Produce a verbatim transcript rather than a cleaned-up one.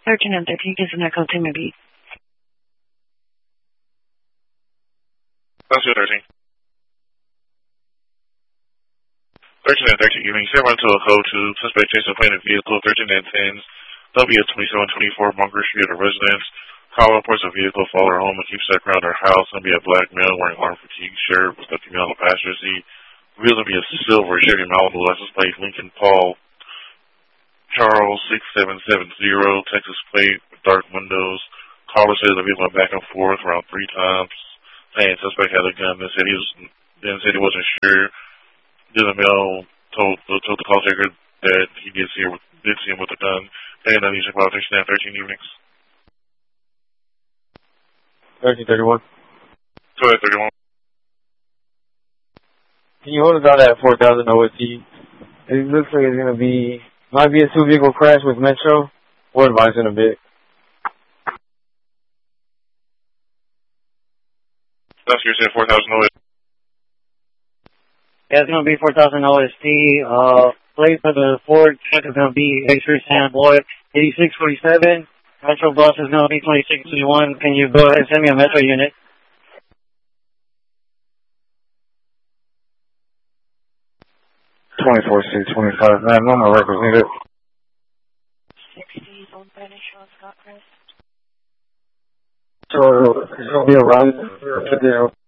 thirteen and thirteen is an echo to maybe. That's your thirteen. thirteen and thirteen, evening. Sacramento code to suspect chasing a plane vehicle. thirteen and tens. W twenty-seven twenty-four Bunker Street at a residence. Call reports a vehicle follow her home and keeps her around her house. Gonna be a black male wearing armed fatigue shirt with a female on the passenger seat. Wheels gonna be a silver Chevy Malibu license plate Lincoln Paul Charles six seven seven zero Texas plate with dark windows. Caller says the vehicle went back and forth around three times. Saying suspect had a gun. Then said he was then said he wasn't sure. Then the male told told the call taker that he did see her did see him with a gun. And then he's about thirteen and thirteen evenings. thirteen thirty-one. Go ahead, thirty-one. Can you hold us out at four thousand O S T? It looks like it's going to be, might be a two-vehicle crash with Metro. We'll advise in a bit. That's your said four thousand O S T. Yeah, it's going to be four thousand O S T. Uh, place for the Ford truck is going to be X-Ray San Boy eighty-six forty-seven. Metro bus is going to be twenty-six twenty-one. Can you go ahead and send me a Metro unit? twenty-four six twenty-five. Man, no more records needed. sixty, Old Spanish on Scott Crest. So, it's going to be around.